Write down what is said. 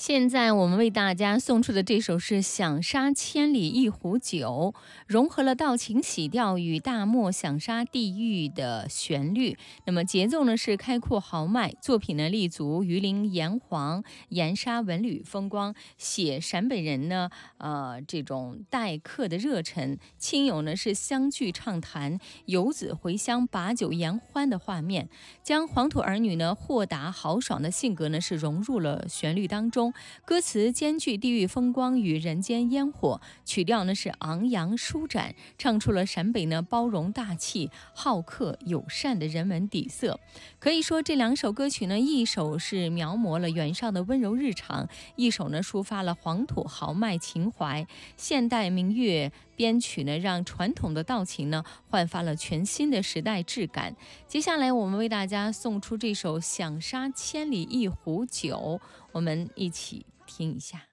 现在我们为大家送出的这首是《响杀千里一壶酒》，融合了道情喜调与大漠响杀地域的旋律。那么节奏呢是开阔豪迈，作品呢立足榆林炎黄、盐沙文旅风光，写陕北人呢这种待客的热忱，亲友呢是相聚畅谈，游子回乡把酒言欢的画面，将黄土儿女呢豁达豪爽的性格呢是融入了旋律当中。歌词兼具地域风光与人间烟火，曲调呢是昂扬舒展，唱出了陕北呢包容大气、好客友善的人文底色。可以说这两首歌曲呢，一首是描摹了原上的温柔日常，一首呢抒发了黄土豪迈情怀。现代民乐编曲呢，让传统的道情呢焕发了全新的时代质感。接下来我们为大家送出这首《响杀千里一壶酒》，我们一起听一下。